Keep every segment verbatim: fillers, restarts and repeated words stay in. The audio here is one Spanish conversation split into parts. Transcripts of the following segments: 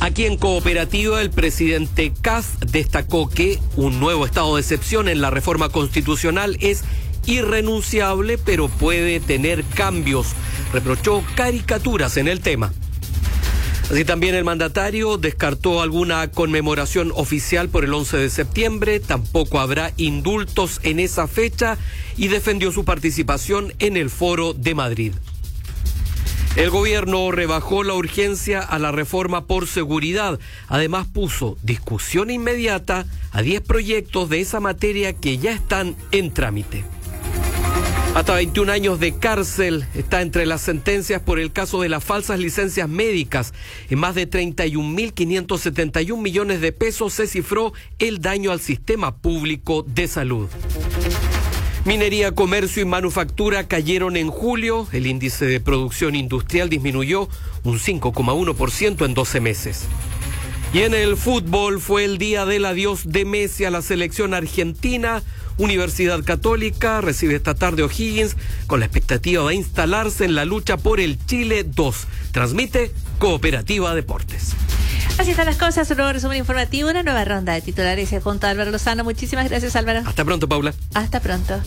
Aquí en Cooperativa, el presidente Kast destacó que un nuevo estado de excepción en la reforma constitucional es irrenunciable, pero puede tener cambios. Reprochó caricaturas en el tema. Así también el mandatario descartó alguna conmemoración oficial por el once de septiembre, tampoco habrá indultos en esa fecha y defendió su participación en el Foro de Madrid. El gobierno rebajó la urgencia a la reforma por seguridad. Además puso discusión inmediata a diez proyectos de esa materia que ya están en trámite. Hasta veintiún años de cárcel está entre las sentencias por el caso de las falsas licencias médicas. En más de treinta y un mil quinientos setenta y un millones de pesos se cifró el daño al sistema público de salud. Minería, comercio y manufactura cayeron en julio. El índice de producción industrial disminuyó un cinco coma uno por ciento en doce meses. Y en el fútbol fue el día del adiós de Messi a la selección argentina. Universidad Católica recibe esta tarde O'Higgins con la expectativa de instalarse en la lucha por el Chile dos. Transmite Cooperativa Deportes. Así están las cosas, un nuevo resumen informativo, una nueva ronda de titulares junto a Álvaro Lozano. Muchísimas gracias, Álvaro. Hasta pronto, Paula. Hasta pronto.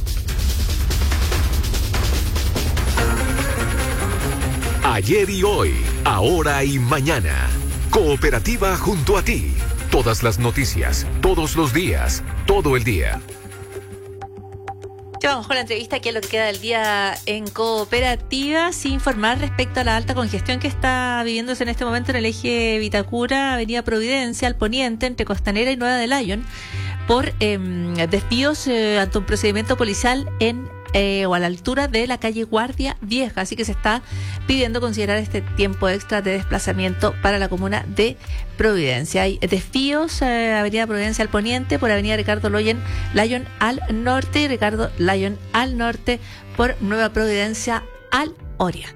Ayer y hoy, ahora y mañana. Cooperativa junto a ti. Todas las noticias, todos los días, todo el día. Ya vamos con la entrevista, que es lo que queda del día en Cooperativa, sin informar respecto a la alta congestión que está viviéndose en este momento en el eje Vitacura, Avenida Providencia, al poniente, entre Costanera y Nueva de Lyon, por eh, desvíos eh, ante un procedimiento policial en Eh, o a la altura de la calle Guardia Vieja, así que se está pidiendo considerar este tiempo extra de desplazamiento para la comuna de Providencia. Hay desvíos, eh, Avenida Providencia al poniente, por Avenida Ricardo Lyon, Lyon al norte, y Ricardo Lyon al norte por Nueva Providencia al oriente.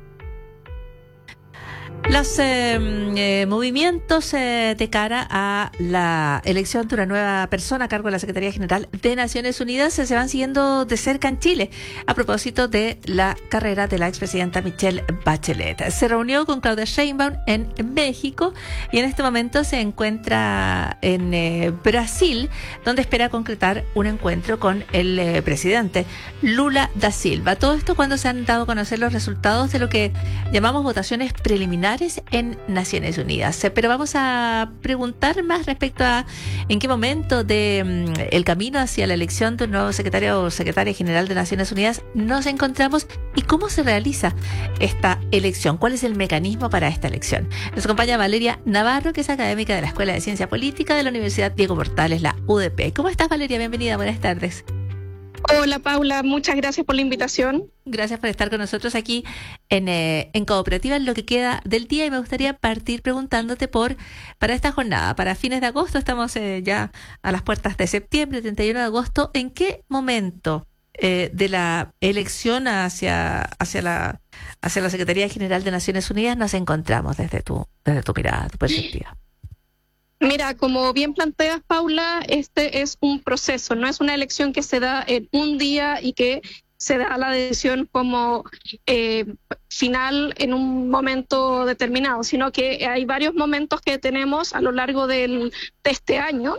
Los eh, eh, movimientos eh, de cara a la elección de una nueva persona a cargo de la Secretaría General de Naciones Unidas eh, se van siguiendo de cerca en Chile a propósito de la carrera de la expresidenta Michelle Bachelet. Se reunió con Claudia Sheinbaum en México y en este momento se encuentra en eh, Brasil, donde espera concretar un encuentro con el eh, presidente Lula da Silva. Todo esto cuando se han dado a conocer los resultados de lo que llamamos votaciones preliminares en Naciones Unidas. Pero vamos a preguntar más respecto a en qué momento de um, el camino hacia la elección de un nuevo secretario o secretaria general de Naciones Unidas nos encontramos y cómo se realiza esta elección, cuál es el mecanismo para esta elección. Nos acompaña Valeria Navarro, que es académica de la Escuela de Ciencia Política de la Universidad Diego Portales, la U D P. ¿Cómo estás, Valeria? Bienvenida, buenas tardes. Hola, Paula, muchas gracias por la invitación. Gracias por estar con nosotros aquí en, eh, en Cooperativa en lo que queda del día, y me gustaría partir preguntándote por, para esta jornada, para fines de agosto, estamos eh, ya a las puertas de septiembre, treinta y uno de agosto, ¿en qué momento eh, de la elección hacia, hacia, la, hacia la Secretaría General de Naciones Unidas nos encontramos desde tu, desde tu mirada, tu perspectiva? Mira, como bien planteas, Paula, este es un proceso, no es una elección que se da en un día y que se da la decisión como eh, final en un momento determinado, sino que hay varios momentos que tenemos a lo largo del, de este año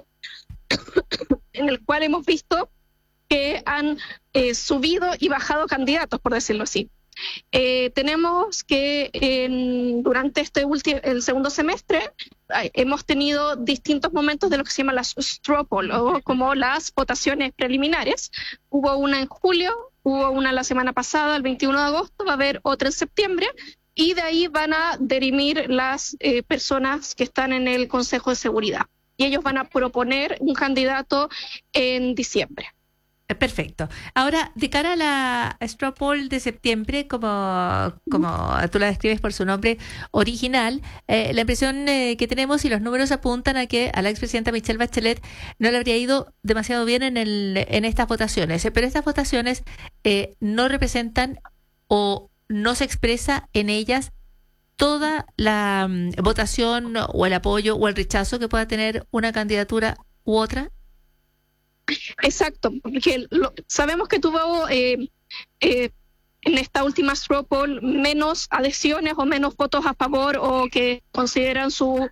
en el cual hemos visto que han eh, subido y bajado candidatos, por decirlo así. Eh, tenemos que en, durante este último, el segundo semestre eh, hemos tenido distintos momentos de lo que se llama las straw poll, o como las votaciones preliminares. Hubo una en julio, hubo una la semana pasada, el veintiuno de agosto, va a haber otra en septiembre, y de ahí van a derimir las eh, personas que están en el Consejo de Seguridad, y ellos van a proponer un candidato en diciembre. Perfecto. Ahora, de cara a la straw poll de septiembre, como, como tú la describes por su nombre original, eh, la impresión eh, que tenemos y los números apuntan a que a la expresidenta Michelle Bachelet no le habría ido demasiado bien en, el, en estas votaciones, eh, pero estas votaciones eh, no representan o no se expresa en ellas toda la um, votación o el apoyo o el rechazo que pueda tener una candidatura u otra. Exacto, porque lo, sabemos que tuvo eh, eh, en esta última straw poll menos adhesiones o menos votos a favor o que consideran su